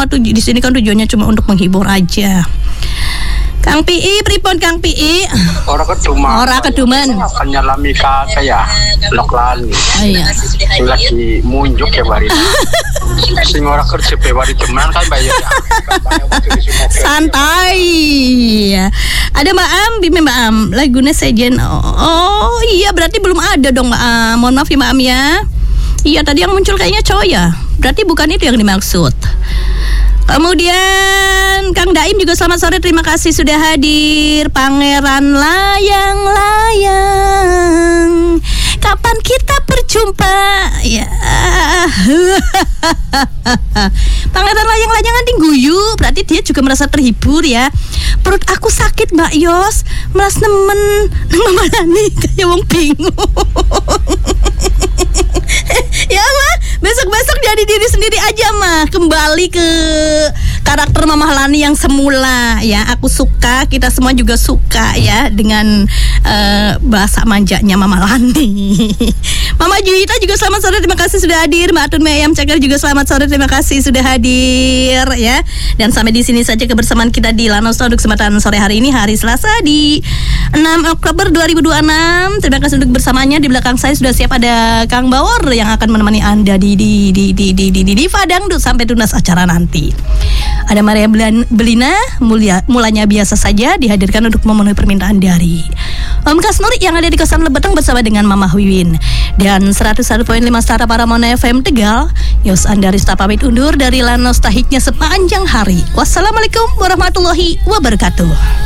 semua di sini kan tujuannya cuma untuk menghibur aja. Kang PI, pripun Kang PI? Ora keduman. Akan nyalami kakak ya, Loklani. Iya. Lagi munjuk ya bari. Sing ora kerja pe bari teman kan bayar. Santai. Ada Mbak Am, Mbak Am. Lagunya Sejen. Oh iya, berarti belum ada dong Mbak Am. Mohon maaf ya Mbak Am ya. Iya, tadi yang muncul kayaknya cowok ya. Berarti bukan itu yang dimaksud. Kemudian Kang Daim juga selamat sore, terima kasih sudah hadir. Pangeran layang-layang, kapan kita berjumpa ya. Pangeran layang-layang anting guyu, berarti dia juga merasa terhibur ya. Perut aku sakit Mbak Yos, melas nemen mana nih kayak wong bingung. Ya mah, besok-besok jadi diri sendiri aja mah. Kembali ke karakter Mama Lani yang semula ya. Aku suka, kita semua juga suka ya dengan bahasa manjanya Mama Lani. Mama Juwita juga selamat sore, terima kasih sudah hadir. Mbak Atun Mayam Cakar juga selamat sore, terima kasih sudah hadir ya. Dan sampai di sini saja kebersamaan kita di Lanosta untuk kesempatan sore hari ini, hari Selasa di 6 Oktober 2026. Terima kasih untuk bersamanya. Di belakang saya sudah siap ada Kang Bawor yang akan menemani Anda di Diva Dangdut sampai tuntas acara nanti. Ada Maria Belina, mulanya biasa saja dihadirkan untuk memenuhi permintaan dari Om Kasnuri yang ada di kosan Lebetang bersama dengan Mama Wiwin. Dan 101.5 Stara Paramona FM Tegal. Yos Andarista pamit undur dari Lanos Tahiknya sepanjang hari. Wassalamualaikum warahmatullahi wabarakatuh.